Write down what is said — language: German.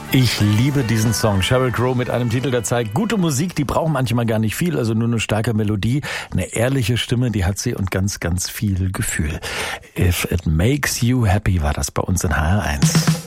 Ich liebe diesen Song. Sheryl Crow mit einem Titel, der zeigt, gute Musik, die braucht manchmal gar nicht viel, also nur eine starke Melodie, eine ehrliche Stimme, die hat sie und ganz, ganz viel Gefühl. If it makes you happy war das bei uns in HR1.